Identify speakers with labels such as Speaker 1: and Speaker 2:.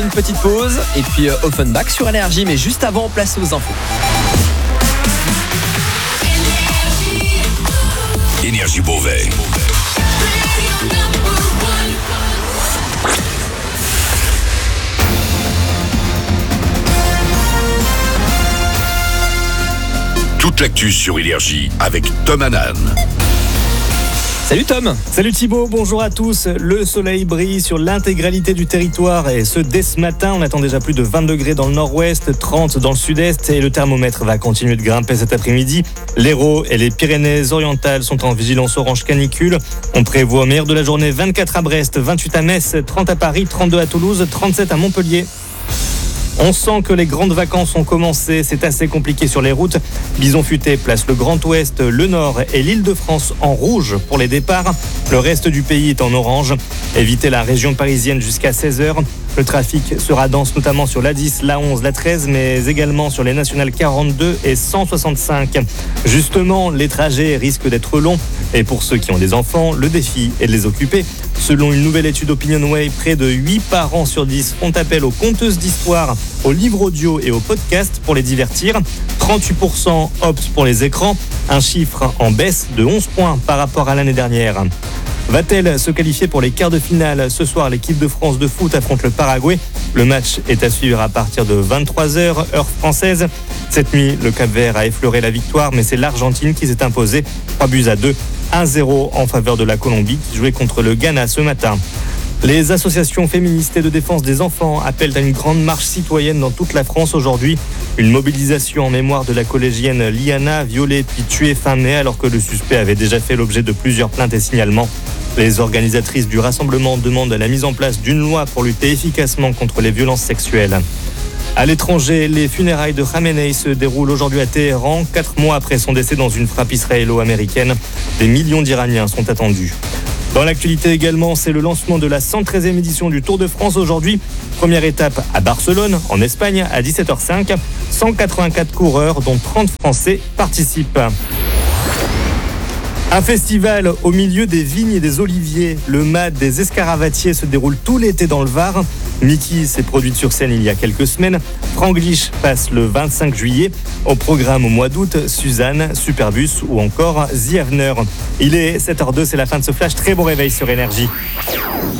Speaker 1: Une petite pause et puis Offenbach sur Énergie, mais juste avant, place aux infos.
Speaker 2: Énergie Beauvais. Toute l'actu sur Énergie avec Tom Hanan.
Speaker 1: Salut Tom.
Speaker 3: Salut Thibaut, bonjour à tous. Le soleil brille sur l'intégralité du territoire et ce dès ce matin. On attend déjà plus de 20 degrés dans le nord-ouest, 30 dans le sud-est et le thermomètre va continuer de grimper cet après-midi. L'Hérault et les Pyrénées-Orientales sont en vigilance orange canicule. On prévoit au meilleur de la journée 24 à Brest, 28 à Metz, 30 à Paris, 32 à Toulouse, 37 à Montpellier. On sent que les grandes vacances ont commencé, c'est assez compliqué sur les routes. Bison Futé place le Grand Ouest, le Nord et l'Île-de-France en rouge pour les départs. Le reste du pays est en orange. Évitez la région parisienne jusqu'à 16h. Le trafic sera dense notamment sur l'A10, l'A11, l'A13, mais également sur les nationales 42 et 165. Justement, les trajets risquent d'être longs. Et pour ceux qui ont des enfants, le défi est de les occuper. Selon une nouvelle étude OpinionWay, près de 8 parents sur 10 font appel aux conteuses d'histoire, aux livres audio et aux podcasts pour les divertir. 38% optent pour les écrans, un chiffre en baisse de 11 points par rapport à l'année dernière. Va-t-elle se qualifier pour les quarts de finale ? Ce soir, l'équipe de France de foot affronte le Paraguay. Le match est à suivre à partir de 23h, heure française. Cette nuit, le Cap-Vert a effleuré la victoire, mais c'est l'Argentine qui s'est imposée 3-2, 1-0 en faveur de la Colombie qui jouait contre le Ghana ce matin. Les associations féministes et de défense des enfants appellent à une grande marche citoyenne dans toute la France aujourd'hui. Une mobilisation en mémoire de la collégienne Liana, violée puis tuée fin mai alors que le suspect avait déjà fait l'objet de plusieurs plaintes et signalements. Les organisatrices du rassemblement demandent la mise en place d'une loi pour lutter efficacement contre les violences sexuelles. À l'étranger, les funérailles de Khamenei se déroulent aujourd'hui à Téhéran, 4 mois après son décès dans une frappe israélo-américaine. Des millions d'Iraniens sont attendus. Dans l'actualité également, c'est le lancement de la 113e édition du Tour de France aujourd'hui. Première étape à Barcelone, en Espagne, à 17h05. 184 coureurs, dont 30 Français, participent. Un festival au milieu des vignes et des oliviers. Le MAD des Escaravatiers se déroule tout l'été dans le Var. Mickey s'est produite sur scène il y a quelques semaines. Franglish passe le 25 juillet. Au programme au mois d'août, Suzanne, Superbus ou encore The Avener. Il est 7h02, c'est la fin de ce flash. Très bon réveil sur Énergie.